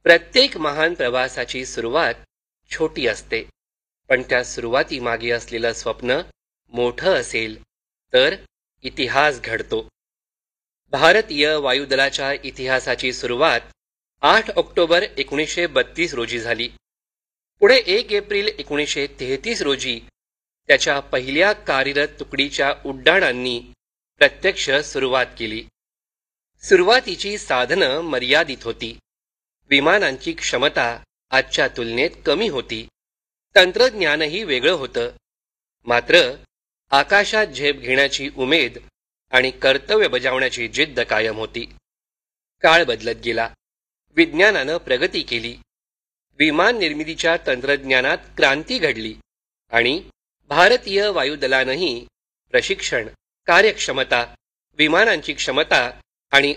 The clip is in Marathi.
प्रत्येक महान प्रवासाची सुरुवात छोटी असते, पण त्या सुरुवातीमागे असलेलं स्वप्न मोठं असेल तर इतिहास घडतो. भारतीय वायुदलाच्या इतिहासाची सुरुवात 8 ऑक्टोबर 1932 रोजी झाली. पुढे 1 एप्रिल 1933 रोजी त्याच्या पहिल्या कार्यरत तुकडीच्या उड्डाणांनी प्रत्यक्ष सुरुवात केली. सुरुवातीची साधनं मर्यादित होती. विमानांची क्षमता आजच्या तुलनेत कमी होती. तंत्रज्ञानही वेगळं होतं. मात्र आकाशात झेप घेण्याची उमेद आणि कर्तव्य बजावण्याची जिद्द कायम होती. काळ बदलत गेला. विज्ञानानं प्रगती केली. विमान निर्मितीच्या तंत्रज्ञानात क्रांती घडली आणि भारतीय वायुदलानंही प्रशिक्षण, कार्यक्षमता, विमानांची क्षमता आणि